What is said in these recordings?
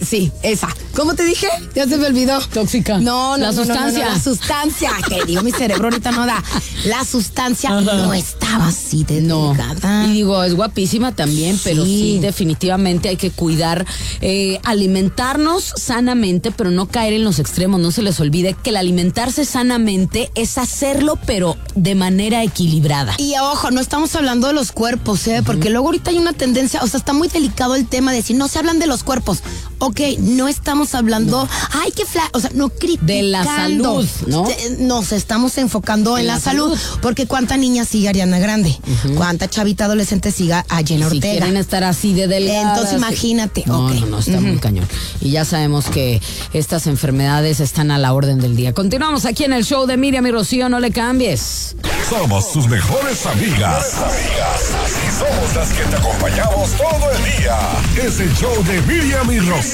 Sí, esa. ¿Cómo te dije? Ya se me olvidó. Tóxica. No, La sustancia. no, la sustancia. Que digo, mi cerebro ahorita no da. La sustancia no estaba así de delgada. Y digo, es guapísima también, pero sí, definitivamente hay que cuidar, alimentarnos sanamente, pero no caer en los extremos. No se les olvide que el alimentarse sanamente es hacerlo, pero de manera equilibrada. Y ojo, no estamos hablando de los cuerpos, porque luego ahorita hay una tendencia, o sea, está muy delicado el tema de decir, no se hablan de los cuerpos. Ok, no estamos hablando, ay, qué o sea, no criticando. De la salud, ¿no? Nos estamos enfocando en la salud, porque cuánta niña sigue a Ariana Grande, cuánta chavita adolescente siga a Jenna Ortega. Si quieren estar así de delgadas. Entonces imagínate. No, está muy cañón. Y ya sabemos que estas enfermedades están a la orden del día. Continuamos aquí en el show de Miriam y Rocío, no le cambies. Somos sus mejores amigas. Y somos las que te acompañamos todo el día. Es el show de Miriam y Rocío.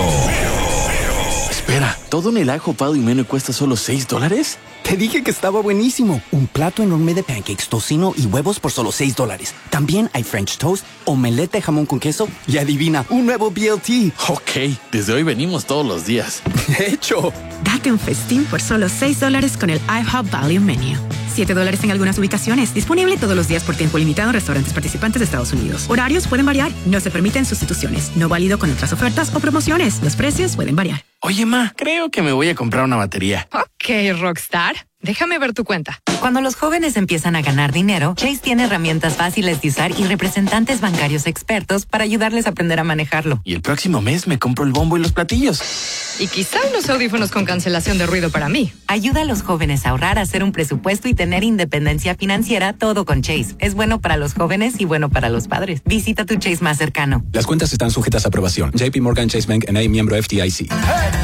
Espera, ¿todo en el ajo Pado y Meno cuesta solo $6? Te dije que estaba buenísimo. Un plato enorme de pancakes, tocino y huevos por solo $6. También hay French toast, omelette de jamón con queso y adivina, un nuevo BLT. Ok, desde hoy venimos todos los días. De hecho, date un festín por solo $6 con el IHOP Value Menu. $7 en algunas ubicaciones. Disponible todos los días por tiempo limitado en restaurantes participantes de Estados Unidos. Horarios pueden variar. No se permiten sustituciones. No válido con otras ofertas o promociones. Los precios pueden variar. Oye, ma, creo que me voy a comprar una batería. Ok, Rockstar. Déjame ver tu cuenta. Cuando los jóvenes empiezan a ganar dinero, Chase tiene herramientas fáciles de usar y representantes bancarios expertos para ayudarles a aprender a manejarlo. Y el próximo mes me compro el bombo y los platillos. Y quizá unos audífonos con cancelación de ruido para mí. Ayuda a los jóvenes a ahorrar, a hacer un presupuesto y tener independencia financiera, todo con Chase. Es bueno para los jóvenes y bueno para los padres. Visita tu Chase más cercano. Las cuentas están sujetas a aprobación. JP Morgan Chase Bank N.A., miembro FDIC.